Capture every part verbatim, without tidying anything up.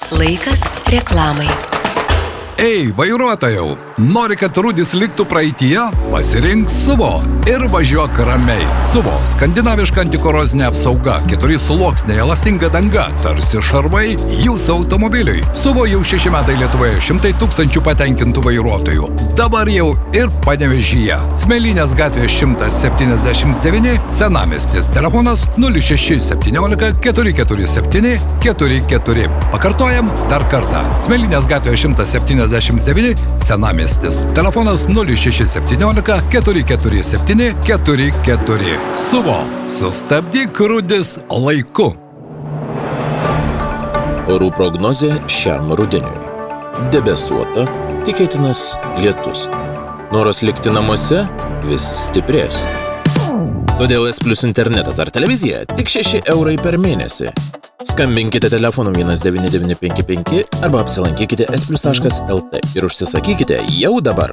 Laikas reklamai. Ei, vairuotojau, nori, kad rūdis liktų praeityje? Pasirink Suvo ir važiuok ramiai. Suvo – skandinaviška antikorozinė apsauga, keturi sluoksniai, elastinga danga, tarsi šarvai jūsų automobiliui. Suvo jau šeši metai Lietuvoje, šimtai tūkstančių patenkintų vairuotojų. Dabar jau ir Panevėžyje. Smėlynės gatvės šimtas septyniasdešimt devyni, Senamiestis, telefonas nulis šeši septyniolika keturi keturi septyni keturi keturi. Pakartojam dar kartą. Smėlynės gatvės šimtas septyniasdešimt devyni, Senamiestis, telefonas nulis šeši septyniolika keturi keturi septyni keturi keturi. Suvo, sustabdyk rūdis laiku. Orų prognozė šiam rudeniui. Debesuota, tikėtinas lietus. Noras likti namuose vis stiprės. Todėl S Plus internetas ar televizija tik šeši eurai per mėnesį. Skambinkite telefonu vienas devyni devyni penki penki arba apsilankykite s plus taškas l t ir užsisakykite jau dabar.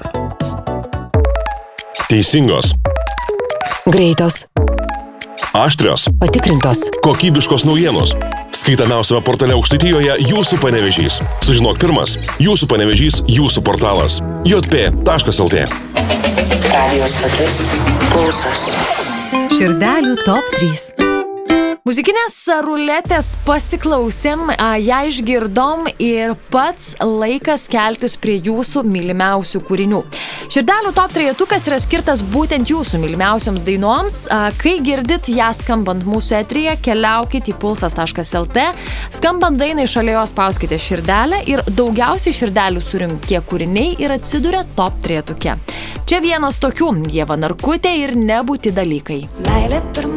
Teisingos. Greitos. Aštrios. Patikrintos. Kokybiškos naujienos. Skaitamiausiame portale Aukštaitijoje Jūsų Panevėžys. Sužinok pirmas. Jūsų Panevėžys, Jūsų portalas. j p taškas l t. Radio stotis Pulsas. Širdelių top trys. Muzikinės ruletės pasiklausėm, ją išgirdom ir pats laikas keltis prie jūsų mylimiausių kūrinių. Širdelių top trejetukas yra skirtas būtent jūsų mylimiausioms dainoms. Kai girdit ją skambant mūsų eteryje, keliaukit į pulsas taškas l t, skambant dainai šalia jos spauskite širdelę ir daugiausiai širdelių surinktie kūriniai ir atsiduria top trejetuke. Čia vienas tokių: Ieva Narkutė ir Nebūti dalykai.